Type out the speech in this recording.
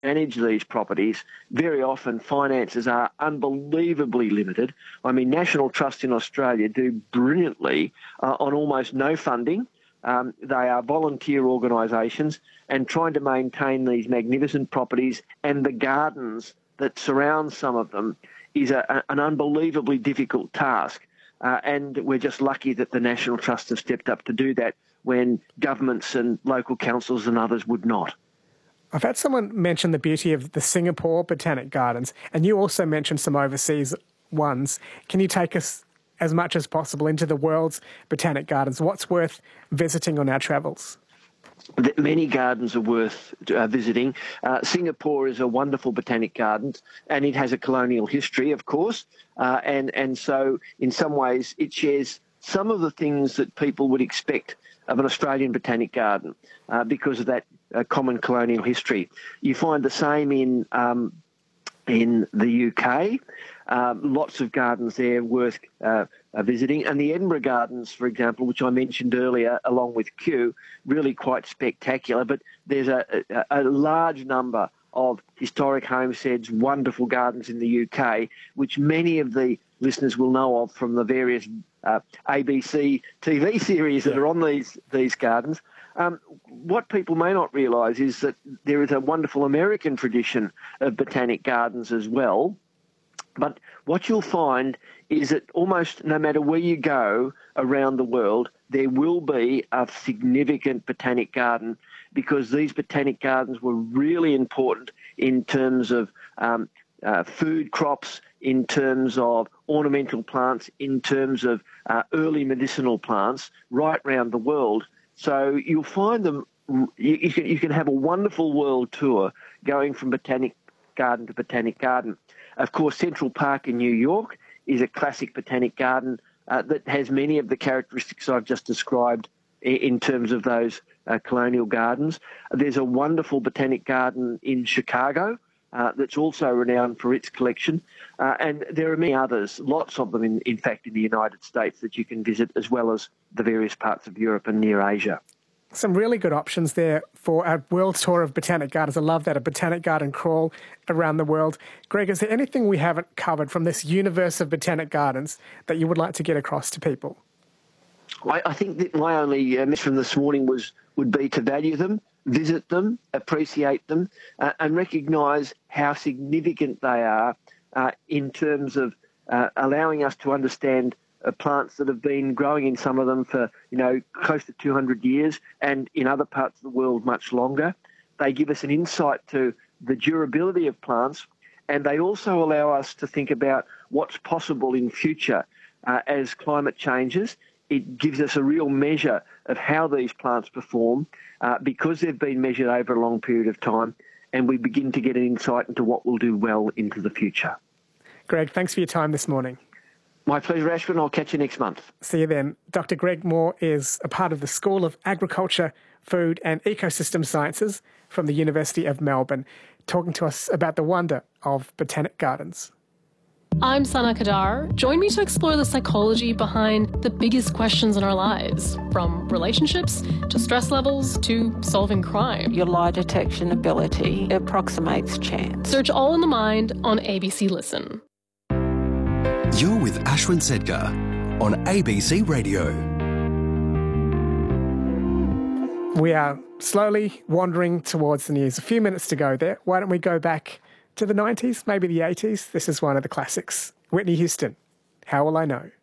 manage these properties, very often finances are unbelievably limited. I mean, National Trust in Australia do brilliantly on almost no funding. They are volunteer organisations, and trying to maintain these magnificent properties and the gardens that surround some of them is an unbelievably difficult task. And we're just lucky that the National Trust have stepped up to do that when governments and local councils and others would not. I've had someone mention the beauty of the Singapore Botanic Gardens, and you also mentioned some overseas ones. Can you take us as much as possible into the world's botanic gardens? What's worth visiting on our travels? Many gardens are worth visiting. Singapore is a wonderful botanic garden, and it has a colonial history, of course, and so in some ways it shares some of the things that people would expect of an Australian botanic garden because of that common colonial history. You find the same in the UK. Lots of gardens there worth visiting. And the Edinburgh Gardens, for example, which I mentioned earlier, along with Kew, really quite spectacular. But there's a large number of historic homesteads, wonderful gardens in the UK, which many of the listeners will know of from the various ABC TV series that are on these gardens. What people may not realise is that there is a wonderful American tradition of botanic gardens as well. But what you'll find is that almost no matter where you go around the world, there will be a significant botanic garden, because these botanic gardens were really important in terms of food crops, in terms of ornamental plants, in terms of early medicinal plants right around the world. So you'll find them, you can have a wonderful world tour going from botanic garden to botanic garden. Of course, Central Park in New York is a classic botanic garden that has many of the characteristics I've just described in terms of those colonial gardens. There's a wonderful botanic garden in Chicago that's also renowned for its collection. And there are many others, lots of them, in fact, in the United States that you can visit, as well as the various parts of Europe and near Asia. Some really good options there for a world tour of botanic gardens. I love that, a botanic garden crawl around the world. Greg, is there anything we haven't covered from this universe of botanic gardens that you would like to get across to people? I think that my only mission this morning would be to value them, visit them, appreciate them, and recognise how significant they are in terms of allowing us to understand plants that have been growing in some of them for, close to 200 years, and in other parts of the world much longer. They give us an insight to the durability of plants, and they also allow us to think about what's possible in future as climate changes. It gives us a real measure of how these plants perform because they've been measured over a long period of time, and we begin to get an insight into what will do well into the future. Greg, thanks for your time this morning. My pleasure, Ashwin. I'll catch you next month. See you then. Dr. Greg Moore is a part of the School of Agriculture, Food and Ecosystem Sciences from the University of Melbourne, talking to us about the wonder of botanic gardens. I'm Sana Kadar. Join me to explore the psychology behind the biggest questions in our lives, from relationships to stress levels to solving crime. Your lie detection ability approximates chance. Search All in the Mind on ABC Listen. You're with Ashwin Sedgar on ABC Radio. We are slowly wandering towards the news. A few minutes to go there. Why don't we go back to the 90s, maybe the 80s? This is one of the classics. Whitney Houston, How Will I Know?